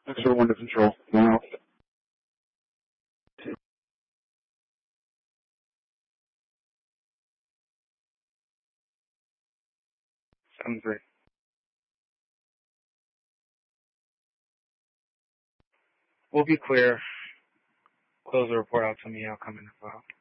Zero under control. Now. Sounds great. We'll be clear. Close the report out to me. I'll come in the file.